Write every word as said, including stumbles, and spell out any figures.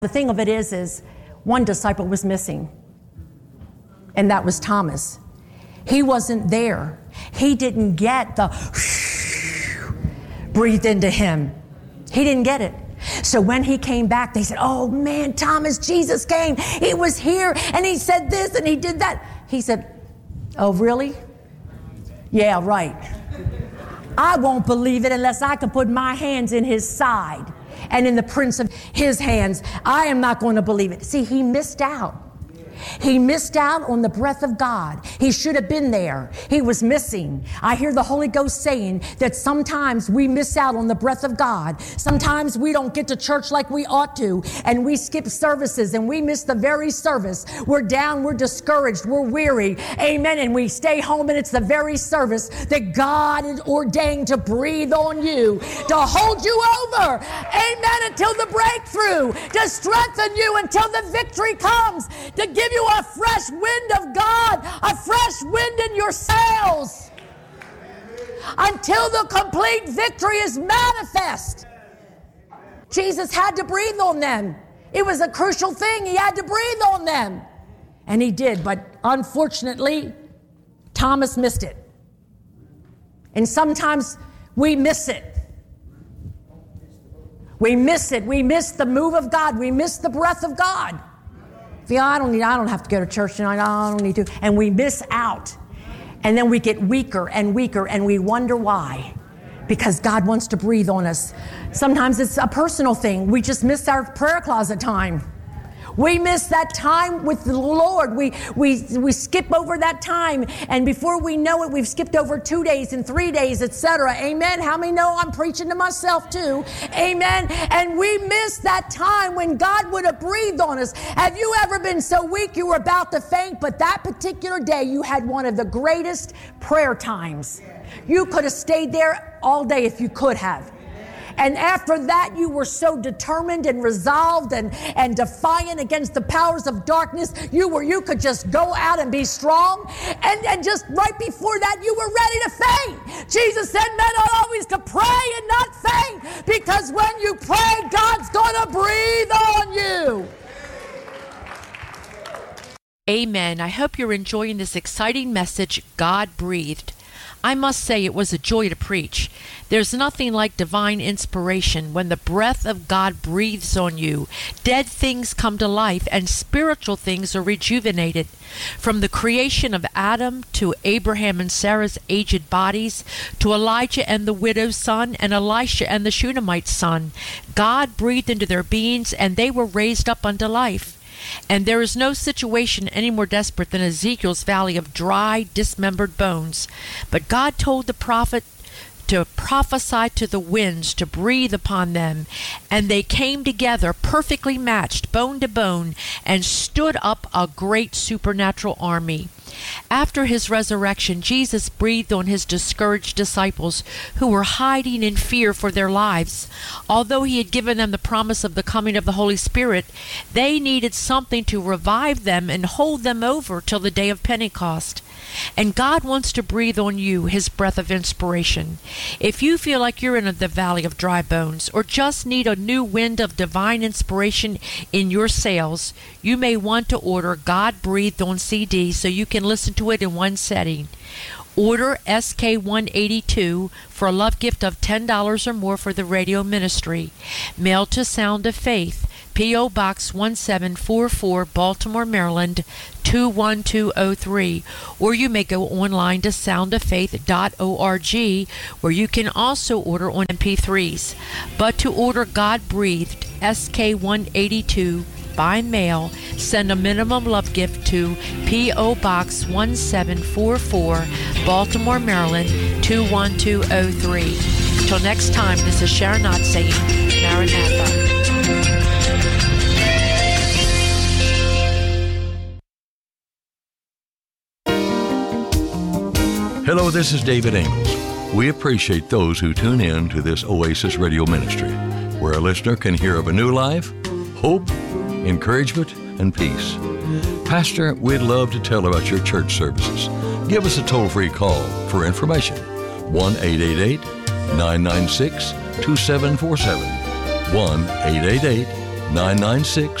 The thing of it is, is one disciple was missing, and that was Thomas. He wasn't there. He didn't get the breathed into him. He didn't get it. So when he came back, they said, oh man, Thomas, Jesus came. He was here, and he said this, and he did that. He said, oh, really? Yeah, right. I won't believe it unless I can put my hands in his side and in the prints of his hands. I am not going to believe it. See, he missed out. He missed out on the breath of God. He should have been there. He was missing. I hear the Holy Ghost saying that sometimes we miss out on the breath of God. Sometimes we don't get to church like we ought to, and we skip services, and we miss the very service. We're down, we're discouraged, we're weary. Amen. And we stay home, and it's the very service that God is ordained to breathe on you, to hold you over. Amen. Until the breakthrough, to strengthen you until the victory comes, to give you a fresh wind of God, a fresh wind in your sails, until the complete victory is manifest. Jesus had to breathe on them. It was a crucial thing. He had to breathe on them. And he did, but unfortunately, Thomas missed it. And sometimes we miss it. We miss it. We miss the move of God. We miss the breath of God. Yeah, I don't need, I don't have to go to church tonight. I don't need to. And we miss out. And then we get weaker and weaker, and we wonder why. Because God wants to breathe on us. Sometimes it's a personal thing. We just miss our prayer closet time. We miss that time with the Lord. We we we skip over that time, and before we know it, we've skipped over two days and three days, et cetera. Amen. How many know I'm preaching to myself too? Amen. And we miss that time when God would have breathed on us. Have you ever been so weak you were about to faint, but that particular day you had one of the greatest prayer times? You could have stayed there all day if you could have. And after that, you were so determined and resolved and, and defiant against the powers of darkness. You were, you could just go out and be strong. And, and just right before that, you were ready to faint. Jesus said, men ought always to pray and not faint, because when you pray, God's going to breathe on you. Amen. I hope you're enjoying this exciting message, God Breathed. I must say it was a joy to preach. There's nothing like divine inspiration when the breath of God breathes on you. Dead things come to life and spiritual things are rejuvenated. From the creation of Adam to Abraham and Sarah's aged bodies, to Elijah and the widow's son and Elisha and the Shunammite's son, God breathed into their beings and they were raised up unto life. And there is no situation any more desperate than Ezekiel's valley of dry, dismembered bones. But God told the prophet to prophesy to the winds, to breathe upon them, and they came together, perfectly matched, bone to bone, and stood up a great supernatural army. After his resurrection, Jesus breathed on his discouraged disciples who were hiding in fear for their lives. Although he had given them the promise of the coming of the Holy Spirit, they needed something to revive them and hold them over till the day of Pentecost. And God wants to breathe on you his breath of inspiration. If you feel like you're in the valley of dry bones or just need a new wind of divine inspiration in your sails, you may want to order God Breathed on C D so you can listen to it in one setting. Order S K one eighty-two for a love gift of ten dollars or more for the radio ministry. Mail to Sound of Faith, P O. Box one seven four four, Baltimore, Maryland, two one two oh three. Or you may go online to sound of faith dot org, where you can also order on M P threes. But to order God Breathed S K one eighty-two by mail, send a minimum love gift to P O. Box one seven four four, Baltimore, Maryland, two one two oh three. Till next time, this is Sharon Knott saying, Maranatha. Hello, this is David Amos. We appreciate those who tune in to this Oasis Radio Ministry, where a listener can hear of a new life, hope, encouragement, and peace. Pastor, we'd love to tell about your church services. Give us a toll-free call for information. one eight eight eight, nine nine six, two seven four seven. one eight eight eight, nine nine six,